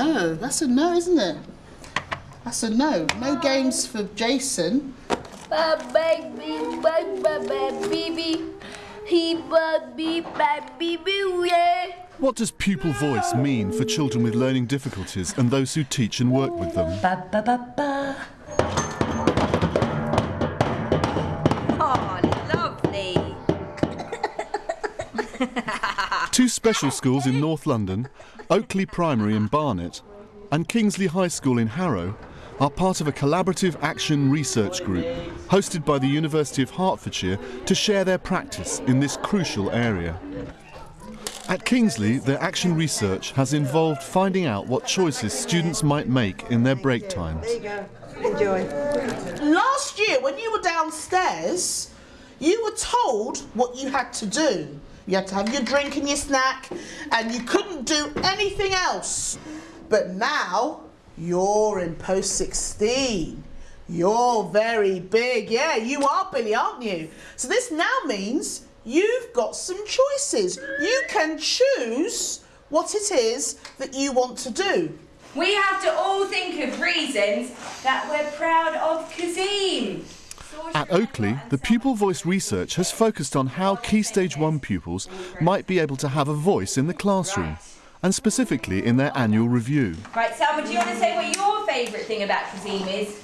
no. That's a no, isn't it? That's a no. No games for Jason. What does pupil voice mean for children with learning difficulties and those who teach and work with them? Oh, lovely. Two special schools in North London, Oakley Primary in Barnet and Kingsley High School in Harrow, are part of a collaborative action research group hosted by the University of Hertfordshire to share their practice in this crucial area. At Kingsley, their action research has involved finding out what choices students might make in their break times. There you go. Enjoy. Last year, when you were downstairs, you were told what you had to do. You had to have your drink and your snack, and you couldn't do anything else. But now, you're in post 16. You're very big. Yeah, you are, Billy, aren't you? So this now means you've got some choices. You can choose what it is that you want to do. We have to all think of reasons that we're proud of Kazim. At Oakley, the pupil voice research has focused on how Key Stage 1 pupils might be able to have a voice in the classroom, and specifically in their annual review. Right, Salma, do you want to say what your favourite thing about Kazim is?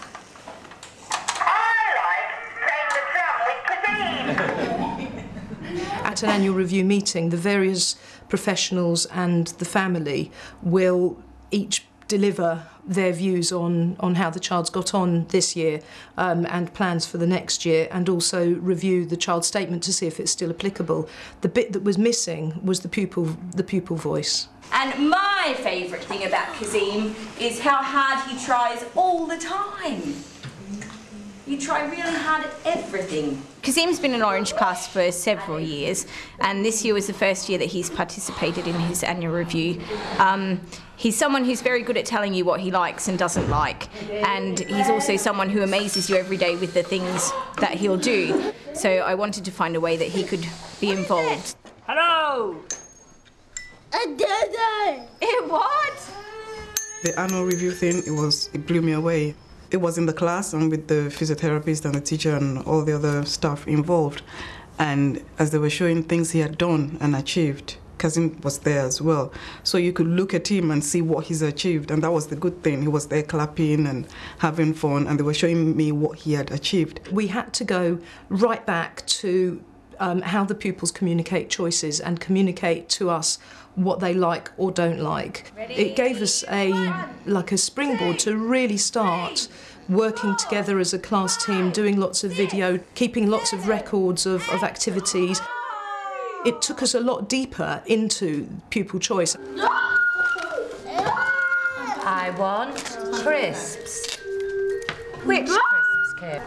At an annual review meeting, the various professionals and the family will each deliver their views on how the child's got on this year and plans for the next year, and also review the child's statement to see if it's still applicable. The bit that was missing was the pupil voice. And my favourite thing about Kazim is how hard he tries all the time. You try really hard at everything. Kazim's been in Orange class for several years, and this year was the first year that he's participated in his annual review. He's someone who's very good at telling you what he likes and doesn't like, and he's also someone who amazes you every day with the things that he'll do. So I wanted to find a way that he could be involved. Hello! What? The annual review thing, it blew me away. It was in the class and with the physiotherapist and the teacher and all the other staff involved. And as they were showing things he had done and achieved, Kazim was there as well. So you could look at him and see what he's achieved, and that was the good thing. He was there clapping and having fun, and they were showing me what he had achieved. We had to go right back to how the pupils communicate choices and communicate to us what they like or don't like. It gave us a springboard to really start working together as a class team, doing lots of video, keeping lots of records of activities. It took us a lot deeper into pupil choice. I want crisps. Which crisps, Kip?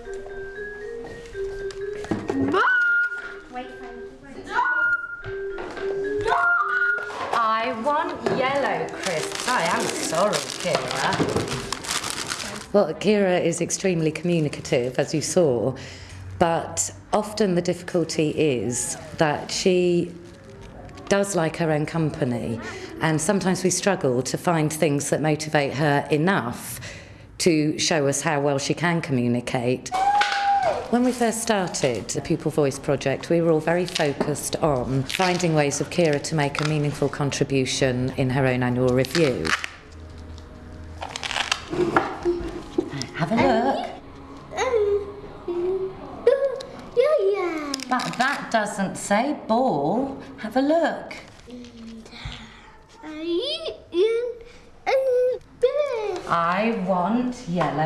I want yellow crisps. I am sorry, Kira. Well, Kira is extremely communicative, as you saw, but often the difficulty is that she does like her own company, and sometimes we struggle to find things that motivate her enough to show us how well she can communicate. When we first started the Pupil Voice project, we were all very focused on finding ways of Kira to make a meaningful contribution in her own annual review. Have a look. But that doesn't say ball. Have a look. I want yellow.